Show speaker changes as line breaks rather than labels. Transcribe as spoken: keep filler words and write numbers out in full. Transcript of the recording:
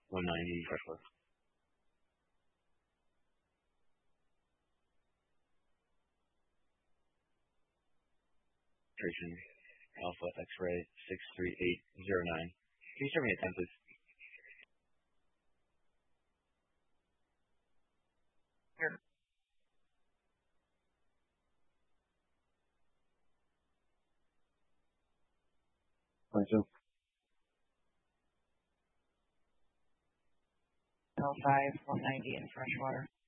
one ninety freshwater. Station Alpha X-ray six three eight zero nine. Can you start me at ten, please?
Sure.
twenty-two.
L five one ninety in freshwater.